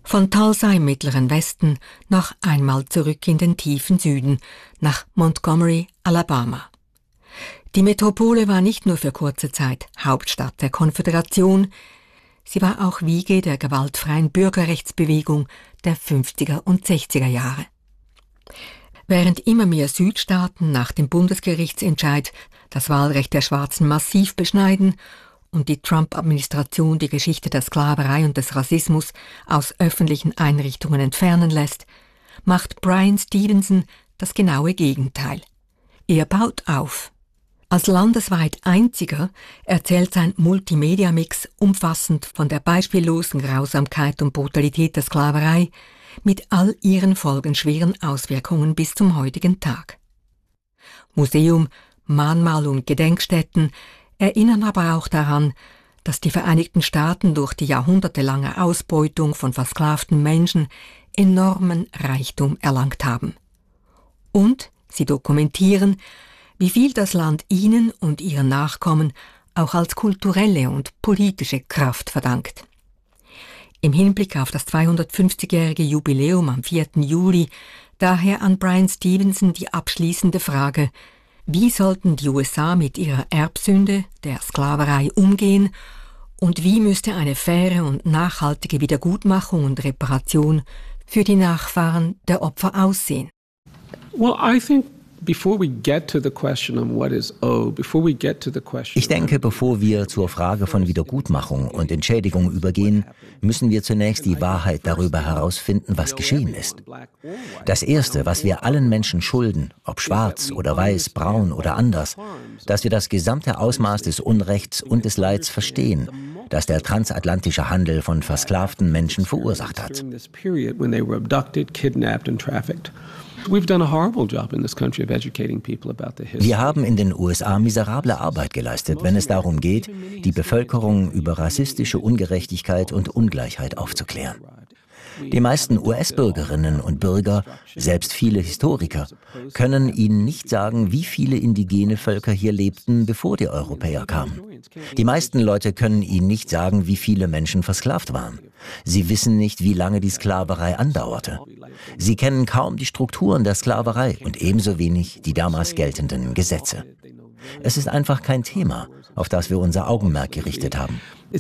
Von Tulsa im mittleren Westen noch einmal zurück in den tiefen Süden, nach Montgomery, Alabama. Die Metropole war nicht nur für kurze Zeit Hauptstadt der Konföderation, sie war auch Wiege der gewaltfreien Bürgerrechtsbewegung der 50er und 60er Jahre. Während immer mehr Südstaaten nach dem Bundesgerichtsentscheid das Wahlrecht der Schwarzen massiv beschneiden und die Trump-Administration die Geschichte der Sklaverei und des Rassismus aus öffentlichen Einrichtungen entfernen lässt, macht Bryan Stevenson das genaue Gegenteil. Er baut auf. Als landesweit einziger erzählt sein Multimedia-Mix umfassend von der beispiellosen Grausamkeit und Brutalität der Sklaverei mit all ihren folgenschweren Auswirkungen bis zum heutigen Tag. Museum, Mahnmal und Gedenkstätten erinnern aber auch daran, dass die Vereinigten Staaten durch die jahrhundertelange Ausbeutung von versklavten Menschen enormen Reichtum erlangt haben. Und sie dokumentieren, wie viel das Land ihnen und ihren Nachkommen auch als kulturelle und politische Kraft verdankt. Im Hinblick auf das 250-jährige Jubiläum am 4. Juli daher an Bryan Stevenson die abschließende Frage: Wie sollten die USA mit ihrer Erbsünde, der Sklaverei, umgehen und wie müsste eine faire und nachhaltige Wiedergutmachung und Reparation für die Nachfahren der Opfer aussehen? Ich denke, bevor wir zur Frage von Wiedergutmachung und Entschädigung übergehen, müssen wir zunächst die Wahrheit darüber herausfinden, was geschehen ist. Das Erste, was wir allen Menschen schulden, ob schwarz oder weiß, braun oder anders, dass wir das gesamte Ausmaß des Unrechts und des Leids verstehen, das der transatlantische Handel von versklavten Menschen verursacht hat. Wir haben in den USA miserable Arbeit geleistet, wenn es darum geht, die Bevölkerung über rassistische Ungerechtigkeit und Ungleichheit aufzuklären. Die meisten US-Bürgerinnen und Bürger, selbst viele Historiker, können Ihnen nicht sagen, wie viele indigene Völker hier lebten, bevor die Europäer kamen. Die meisten Leute können Ihnen nicht sagen, wie viele Menschen versklavt waren. Sie wissen nicht, wie lange die Sklaverei andauerte. Sie kennen kaum die Strukturen der Sklaverei und ebenso wenig die damals geltenden Gesetze. Es ist einfach kein Thema, auf das wir unser Augenmerk gerichtet haben.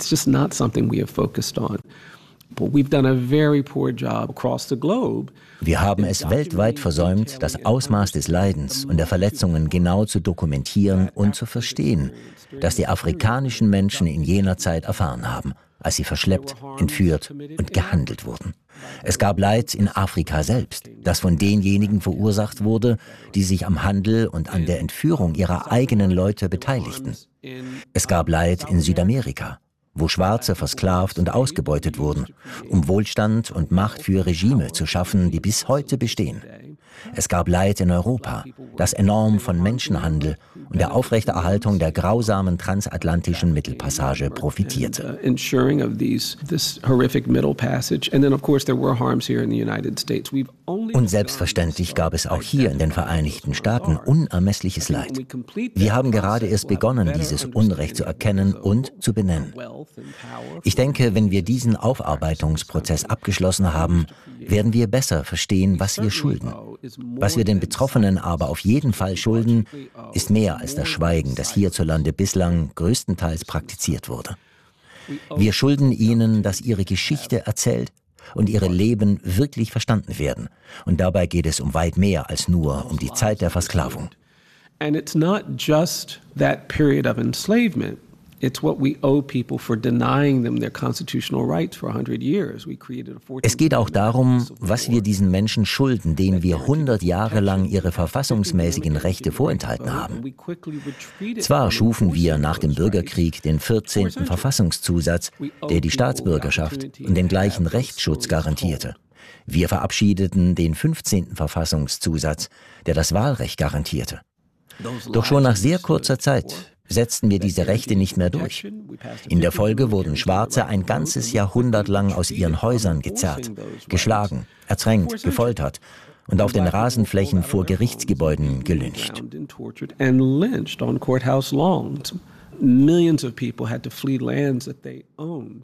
Wir haben es weltweit versäumt, das Ausmaß des Leidens und der Verletzungen genau zu dokumentieren und zu verstehen, das die afrikanischen Menschen in jener Zeit erfahren haben, als sie verschleppt, entführt und gehandelt wurden. Es gab Leid in Afrika selbst, das von denjenigen verursacht wurde, die sich am Handel und an der Entführung ihrer eigenen Leute beteiligten. Es gab Leid in Südamerika, wo Schwarze versklavt und ausgebeutet wurden, um Wohlstand und Macht für Regime zu schaffen, die bis heute bestehen. Es gab Leid in Europa, das enorm von Menschenhandel und der Aufrechterhaltung der grausamen transatlantischen Mittelpassage profitierte. Und selbstverständlich gab es auch hier in den Vereinigten Staaten unermessliches Leid. Wir haben gerade erst begonnen, dieses Unrecht zu erkennen und zu benennen. Ich denke, wenn wir diesen Aufarbeitungsprozess abgeschlossen haben, werden wir besser verstehen, was wir schulden. Was wir den Betroffenen aber auf jeden Fall schulden, ist mehr als das Schweigen, das hierzulande bislang größtenteils praktiziert wurde. Wir schulden ihnen, dass ihre Geschichte erzählt und ihre Leben wirklich verstanden werden. Und dabei geht es um weit mehr als nur um die Zeit der Versklavung. And it's not just that period of enslavement. It's what we owe people for denying them their constitutional rights for 100 years. We created a 14th Es geht auch darum, was wir diesen Menschen schulden, denen wir 100 Jahre lang ihre verfassungsmäßigen Rechte vorenthalten haben. Zwar schufen wir nach dem Bürgerkrieg den 14. Verfassungszusatz, der die Staatsbürgerschaft und den gleichen Rechtsschutz garantierte. Wir verabschiedeten den 15. Verfassungszusatz, der das Wahlrecht garantierte. Doch schon nach sehr kurzer Zeit setzten wir diese Rechte nicht mehr durch. In der Folge wurden Schwarze ein ganzes Jahrhundert lang aus ihren Häusern gezerrt, geschlagen, ertränkt, gefoltert und auf den Rasenflächen vor Gerichtsgebäuden gelyncht. Millions of people had to flee lands that they owned.